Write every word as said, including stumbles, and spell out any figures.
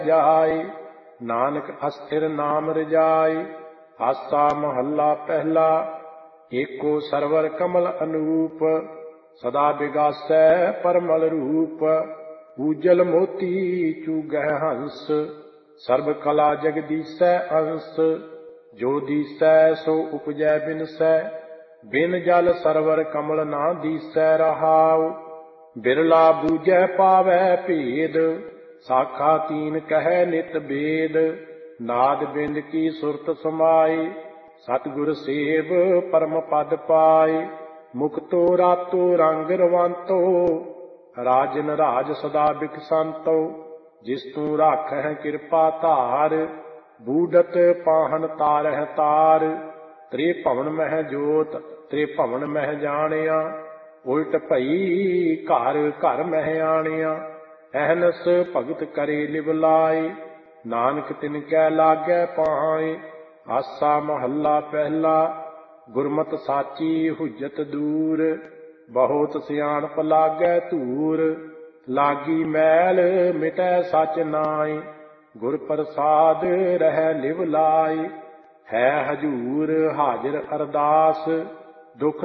ਜਾਏ, ਨਾਨਕ ਅਸਥਿਰ ਨਾਮ ਰਜਾਏ। ਆਸਾ ਮਹੱਲਾ ਪਹਿਲਾ। ਏਕੋ ਸਰਵਰ ਕਮਲ ਅਨੂਪ, ਸਦਾ ਬਿਗਾਸੈ ਪਰਮਲ ਰੂਪ। ਊਜਲ ਮੋਤੀ ਚੂਗਹਿ ਹੰਸ, ਸਰਬ ਕਲਾ ਜਗਦੀਸੈ ਅੰਸ। ਜੋ ਦੀਸੈ ਸੋ ਉਪਜੈ ਬਿਨਸੈ, ਬਿਨ ਜਲ ਸਰਵਰ ਕਮਲ ਨਾ ਦੀਸੈ ਰਹਾਉ। ਬਿਰਲਾ ਬੂਝੈ ਪਾਵੈ ਭੇਦ, ਸਾਖਾ ਤੀਨ ਕਹਿ ਨਿਤ ਬੇਦ। ਨਾਦ ਬਿੰਦ ਕੀ ਸੁਰਤ ਸਮਾਏ, ਸਤਿਗੁਰ ਸੇਵ ਪਰਮ ਪਦ ਪਾਏ। ਮੁਕਤੋ ਰਾਤੋ ਰੰਗ ਰਵੰਤੋ, ਰਾਜਨ ਰਾਜ ਸਦਾ ਬਿਕਸੰਤੋ। ਜਿਸ ਤੂੰ ਰਾਖਹਿ ਕਿਰਪਾ ਧਾਰ, ਬੂਡਤ ਪਾਹਨ ਤਾਰਹਿ ਤਾਰ। ਤ੍ਰੇ ਭਵਨ ਮਹਿ ਜੋਤ ਤ੍ਰੇ ਭਵਨ ਮਹਿ ਜਾਣਿਆ, ਉਲਟ ਭਈ ਘਰ ਘਰ ਮਹਿ ਆਣਿਆ। ਅਹਨਸ ਭਗਤ ਕਰੇ ਲਿਵ ਲਾਏ, ਨਾਨਕ ਤਿਨ ਕੈ ਲਾਗੈ ਪਾਏ। ਆਸਾ ਮਹੱਲਾ ਪਹਿਲਾ। ਗੁਰਮਤਿ ਸਾਚੀ ਹੁਜਤ ਦੂਰ, ਬਹੁਤ ਸਿਆਣਪ ਲਾਗੈ ਧੂਰ। ਲਾਗੀ ਮੈਲ ਮਿਟੈ ਸਚ ਨਾਇ, ਗੁਰ ਪ੍ਰਸਾਦ ਰਹਿ ਲਿਵ ਲਾਇ। ਹੈ ਹਜੂਰ ਹਾਜ਼ਰ ਅਰਦਾਸ, ਦੁਖ